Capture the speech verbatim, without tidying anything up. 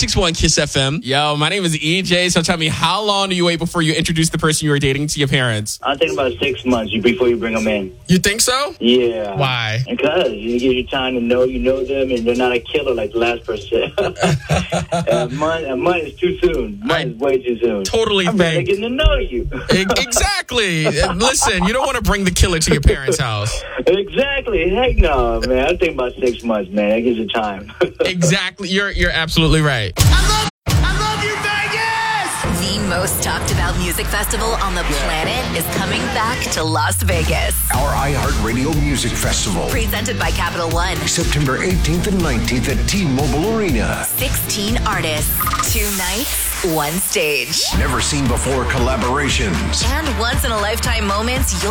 six one KISS F M. Yo, my name is E J. So tell me, how long do you wait before you introduce the person you were dating to your parents? I think about six months before you bring them in. You think so? Yeah. Why? Because you give you time to know you know them, and they're not a killer like the last person. a, month, a month is too soon. A month I is way too soon. Totally I'm better think. getting to know you. E- Exactly. And listen, you don't want to bring the killer to your parents' house. Exactly. Heck no, man. I think about six months, man. That gives you time. Exactly. You're you're absolutely right. The most talked about music festival on the planet is coming back to Las Vegas. Our iHeartRadio Music Festival. Presented by Capital One. September eighteenth and nineteenth at T-Mobile Arena. sixteen artists, two nights, one stage. Never seen before collaborations. And once in a lifetime moments you'll